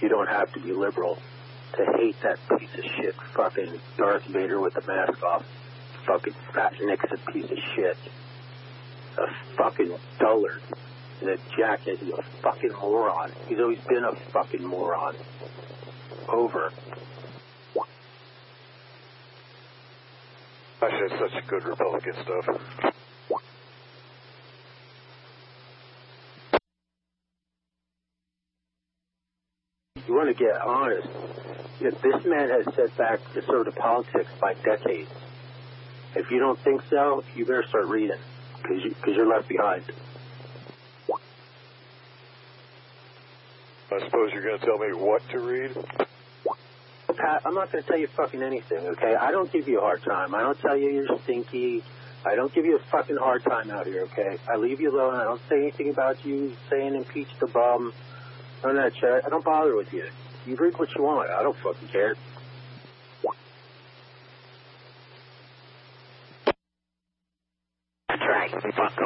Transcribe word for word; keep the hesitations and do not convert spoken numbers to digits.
You don't have to be liberal to hate that piece of shit fucking Darth Vader with the mask off. Fucking fat Nixon piece of shit. A fucking dullard. And a jackass. He's a fucking moron. He's always been a fucking moron. Over. I said such good Republican stuff. You want to get honest, this man has set back conservative politics by decades. If you don't think so, you better start reading, because you, cause you're left behind. I suppose you're going to tell me what to read? Pat, I'm not going to tell you fucking anything, okay? I don't give you a hard time. I don't tell you you're stinky. I don't give you a fucking hard time out here, okay? I leave you alone. I don't say anything about you saying impeach the bum. None of that shit. I don't bother with you. You read what you want. I don't fucking care. That's right. Fuck